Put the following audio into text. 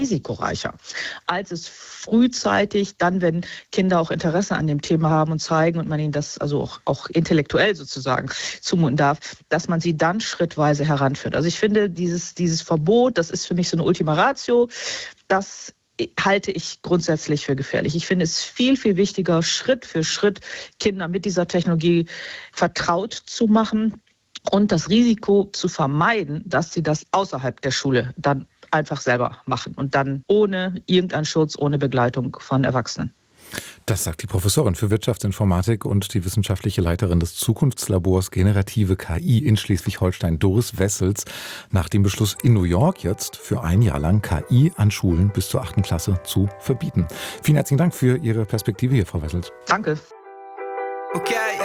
risikoreicher, als es frühzeitig dann, wenn Kinder auch Interesse an dem Thema haben und zeigen und man ihnen das also auch intellektuell sozusagen zumuten darf, dass man sie dann schrittweise heranführt. Also ich finde, dieses Verbot, das ist für mich so eine Ultima Ratio, das halte ich grundsätzlich für gefährlich. Ich finde es viel, viel wichtiger, Schritt für Schritt Kinder mit dieser Technologie vertraut zu machen und das Risiko zu vermeiden, dass sie das außerhalb der Schule dann einfach selber machen und dann ohne irgendeinen Schutz, ohne Begleitung von Erwachsenen. Das sagt die Professorin für Wirtschaftsinformatik und die wissenschaftliche Leiterin des Zukunftslabors Generative KI in Schleswig-Holstein, Doris Wessels, nach dem Beschluss in New York jetzt für ein Jahr lang KI an Schulen bis zur 8. Klasse zu verbieten. Vielen herzlichen Dank für Ihre Perspektive hier, Frau Wessels. Danke. Okay.